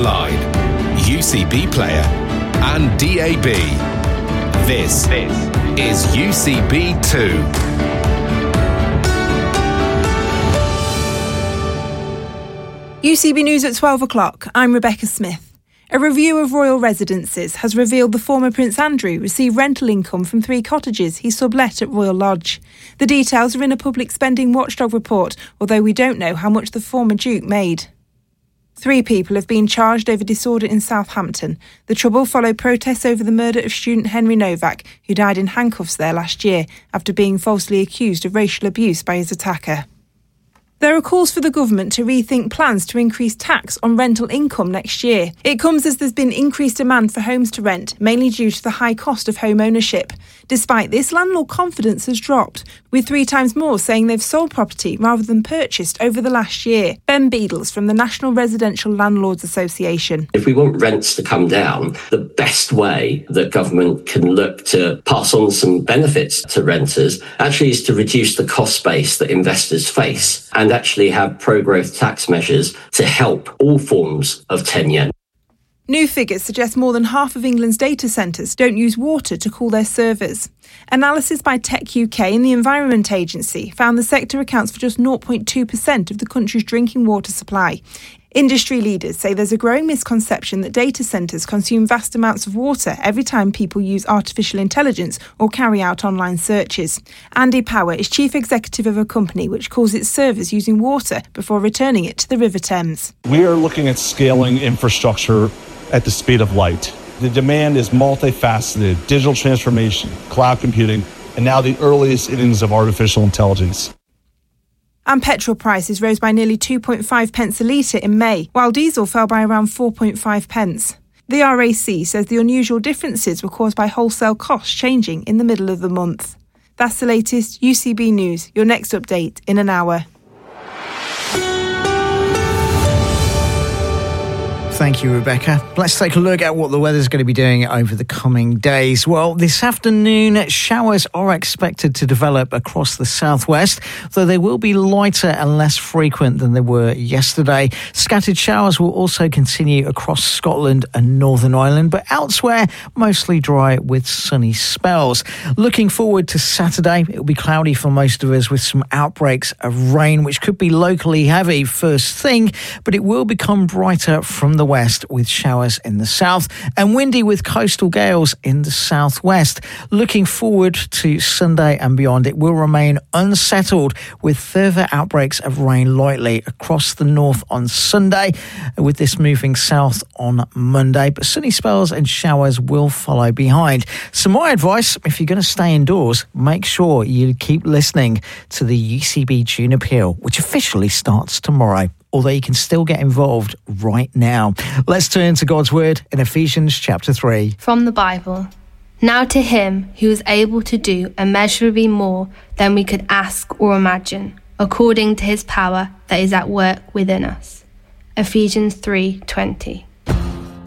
online, UCB Player and DAB. This is UCB2. UCB News at 12 o'clock. I'm Rebecca Smith. A review of royal residences has revealed the former Prince Andrew received rental income from 3 cottages he sublet at Royal Lodge. The details are in a public spending watchdog report, although we don't know how much the former Duke made. 3 people have been charged over disorder in Southampton. The trouble followed protests over the murder of student Henry Novak, who died in handcuffs there last year after being falsely accused of racial abuse by his attacker. There are calls for the government to rethink plans to increase tax on rental income next year. It comes as there's been increased demand for homes to rent, mainly due to the high cost of home ownership. Despite this, landlord confidence has dropped, with 3 times more saying they've sold property rather than purchased over the last year. Ben Beadles from the National Residential Landlords Association. If we want rents to come down, the best way that government can look to pass on some benefits to renters actually is to reduce the cost base that investors face and actually have pro-growth tax measures to help all forms of tenure. New figures suggest more than half of England's data centres don't use water to cool their servers. Analysis by Tech UK and the Environment Agency found the sector accounts for just 0.2% of the country's drinking water supply. Industry leaders say there's a growing misconception that data centres consume vast amounts of water every time people use artificial intelligence or carry out online searches. Andy Power is chief executive of a company which calls its servers using water before returning it to the River Thames. We are looking at scaling infrastructure at the speed of light. The demand is multifaceted: digital transformation, cloud computing, and now the earliest innings of artificial intelligence. And petrol prices rose by nearly 2.5 pence a litre in May, while diesel fell by around 4.5 pence. The RAC says the unusual differences were caused by wholesale costs changing in the middle of the month. That's the latest UCB News. Your next update in an hour. Thank you, Rebecca. Let's take a look at what the weather's going to be doing over the coming days. Well, this afternoon, showers are expected to develop across the southwest, though they will be lighter and less frequent than they were yesterday. Scattered showers will also continue across Scotland and Northern Ireland, but elsewhere, mostly dry with sunny spells. Looking forward to Saturday, it will be cloudy for most of us with some outbreaks of rain, which could be locally heavy first thing, but it will become brighter from the west with showers in the south and windy with coastal gales in the southwest. Looking forward to Sunday and beyond, it will remain unsettled with further outbreaks of rain lightly across the north on Sunday, with this moving south on Monday, but sunny spells and showers will follow behind. So my advice, if you're going to stay indoors, make sure you keep listening to the UCB June Appeal, which officially starts tomorrow, although you can still get involved right now. Let's turn to God's Word in Ephesians chapter 3. From the Bible. Now to him who is able to do immeasurably more than we could ask or imagine, according to his power that is at work within us. Ephesians 3:20.